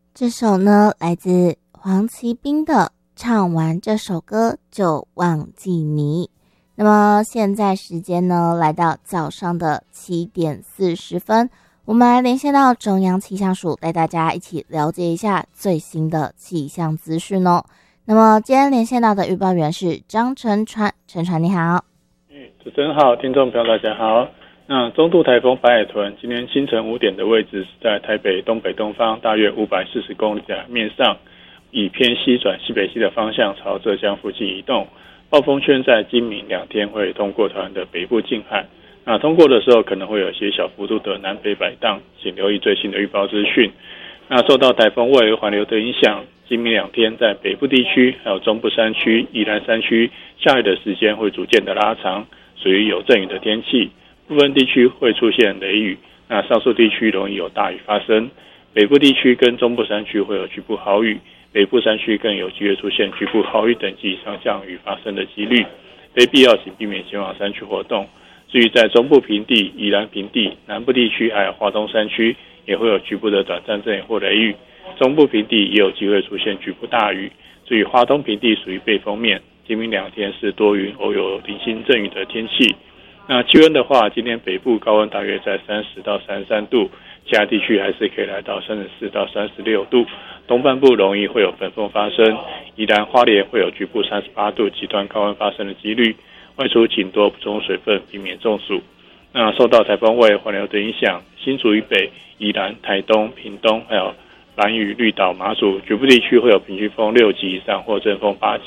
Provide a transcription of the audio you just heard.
这首呢来自黄奇斌的《唱完这首歌就忘记你》。那么现在时间呢来到早上的7:40，我们来连线到中央气象署，带大家一起了解一下最新的气象资讯哦。那么今天连线到的预报员是张承传，承传你好。 主持人好，听众朋友大家好。那中度台风白海豚今天清晨5点的位置是在台北东北东方大约540公里的海面上，以偏西转西北西的方向朝浙江附近移动。暴风圈在今明2天会通过台湾的北部近海，那通过的时候可能会有些小幅度的南北摆荡，请留意最新的预报资讯。那受到台风外围环流的影响，今明2天在北部地区还有中部山区、宜兰山区下雨的时间会逐渐的拉长，属于有阵雨的天气。部分地区会出现雷雨，那上述地区容易有大雨发生。北部地区跟中部山区会有局部豪雨，北部山区更有机会出现局部豪雨等级以上降雨发生的几率，非必要请避免前往山区活动。至于在中部平地、宜兰平地、南部地区还有花东山区，也会有局部的短暂阵雨或雷雨，中部平地也有机会出现局部大雨。至于花东平地属于背风面，今明2天是多云偶有零星阵雨的天气。那气温的话，今天北部高温大约在30到33度，其他地区还是可以来到34到36度。东半部容易会有焚风发生，宜兰花莲会有局部38度极端高温发生的几率。外出请多补充水分，避免中暑。那受到台风外围环流的影响，新竹以北、宜兰、台东、屏东还有兰屿、绿岛、马祖局部地区会有平均风6级以上或阵风8级。